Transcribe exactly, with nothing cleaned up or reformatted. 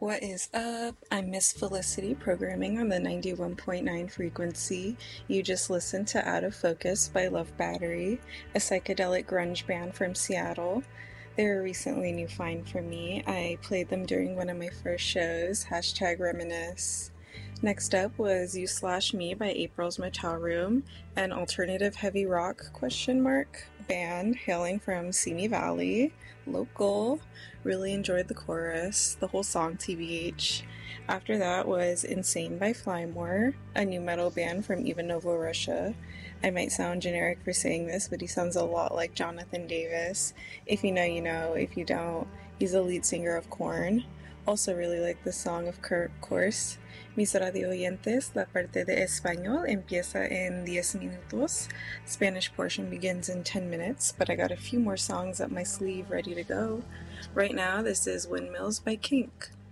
What is up? I'm Miss Felicity, programming on the ninety-one point nine frequency. You just listened to Out of Focus by Love Battery, a psychedelic grunge band from Seattle. They're a recently new find for me. I played them during one of my first shows, hashtag reminisce. Next up was You Slash Me by April's Motel Room, an alternative heavy rock question mark band hailing from Simi Valley, local. Really enjoyed the chorus, the whole song T B H. After that was Insane by Flymore, a new metal band from Ivanovo, Russia. I might sound generic for saying this, but he sounds a lot like Jonathan Davis. If you know, you know. If you don't, he's the lead singer of Korn. Also really like the song, of course. Mis radio oyentes, la parte de español empieza en diez minutos. Spanish portion begins in ten minutes, but I got a few more songs up my sleeve ready to go. Right now, this is Windmills by Kink.